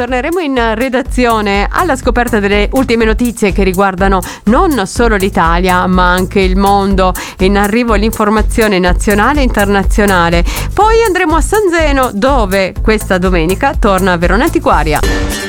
torneremo in redazione alla scoperta delle ultime notizie che riguardano non solo l'Italia ma anche il mondo. In arrivo l'informazione nazionale e internazionale. Poi andremo a San Zeno, dove questa domenica torna Verona Antiquaria.